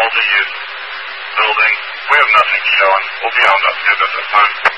multi-use building. We have nothing showing. We'll be on up here at this time.